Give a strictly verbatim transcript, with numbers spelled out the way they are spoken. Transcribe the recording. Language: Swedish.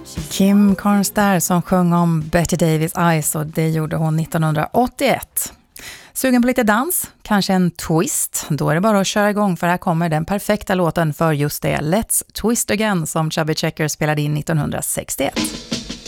Kim Carnes där som sjöng om Betty Davis Eyes, och det gjorde hon nittonhundraåttioett. Sugen på lite dans? Kanske en twist? Då är det bara att köra igång, för här kommer den perfekta låten för just det. Let's Twist Again som Chubby Checker spelade in nittonhundrasextioett.